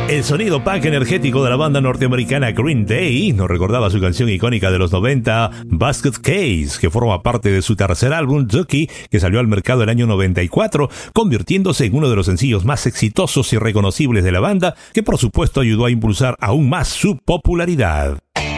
El sonido punk energético de la banda norteamericana Green Day nos recordaba su canción icónica de los 90, Basket Case, que forma parte de su tercer álbum, Dookie, que salió al mercado el año 94, convirtiéndose en uno de los sencillos más exitosos y reconocibles de la banda, que por supuesto ayudó a impulsar aún más su popularidad.